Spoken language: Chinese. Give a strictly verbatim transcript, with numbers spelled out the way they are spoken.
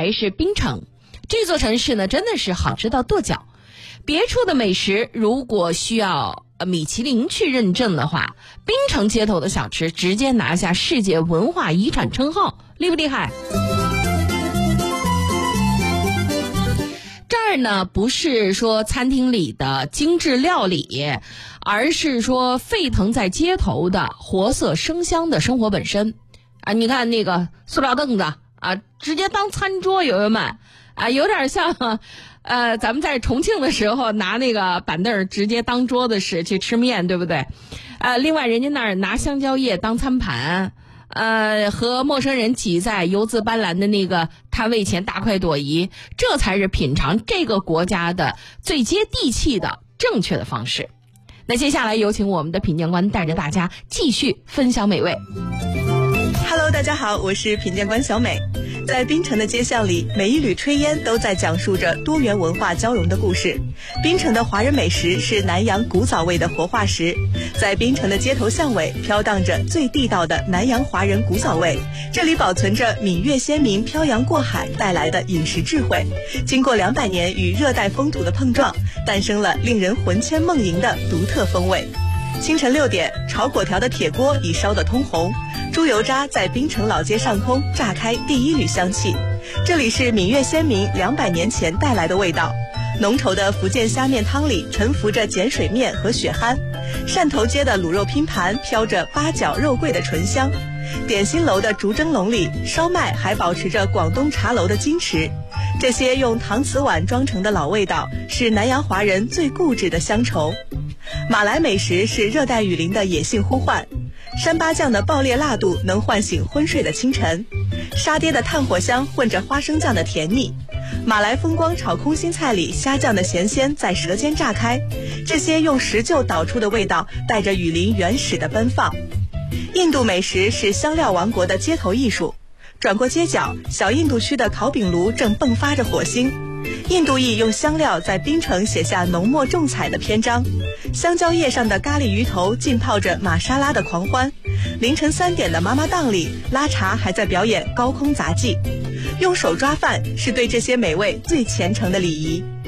还是槟城。这座城市呢，真的是好吃到跺脚。别处的美食如果需要米其林去认证的话，槟城街头的小吃直接拿下世界文化遗产称号，厉不厉害？这儿呢，不是说餐厅里的精致料理，而是说沸腾在街头的活色生香的生活本身啊！你看那个塑料凳子啊，直接当餐桌，友友们啊，有点像呃，咱们在重庆的时候拿那个板凳直接当桌子使去吃面，对不对？呃，另外人家那儿拿香蕉叶当餐盘，呃，和陌生人挤在油渍斑斓的那个摊位前大快朵颐，这才是品尝这个国家的最接地气的正确的方式。那接下来有请我们的品鉴官带着大家继续分享美味。 Hello， 大家好，我是品鉴官小美。在槟城的街巷里，每一缕炊烟都在讲述着多元文化交融的故事。槟城的华人美食是南洋古早味的活化石，在槟城的街头巷尾飘荡着最地道的南洋华人古早味，这里保存着闽粤先民漂洋过海带来的饮食智慧，经过两百年与热带风土的碰撞，诞生了令人魂牵梦萦的独特风味。清晨六点，炒粿条的铁锅已烧得通红，猪油渣在槟城老街上空炸开第一缕香气。这里是闽粤先民两百年前带来的味道。浓稠的福建虾面汤里沉浮着碱水面和血蚶，汕头街的卤肉拼盘飘着八角肉桂的醇香，点心楼的竹蒸笼里烧麦还保持着广东茶楼的矜持。这些用搪瓷碗装成的老味道，是南洋华人最固执的乡愁。马来美食是热带雨林的野性呼唤，山巴酱的爆裂辣度能唤醒昏睡的清晨，沙爹的炭火香混着花生酱的甜腻，马来风光炒空心菜里虾酱的咸鲜在舌尖炸开，这些用石臼捣出的味道带着雨林原始的奔放。印度美食是香料王国的街头艺术，转过街角，小印度区的烤饼炉正迸发着火星。印度裔用香料在槟城写下浓墨重彩的篇章，香蕉叶上的咖喱鱼头浸泡着玛莎拉的狂欢，凌晨三点的妈妈档里，拉茶还在表演高空杂技。用手抓饭是对这些美味最虔诚的礼仪。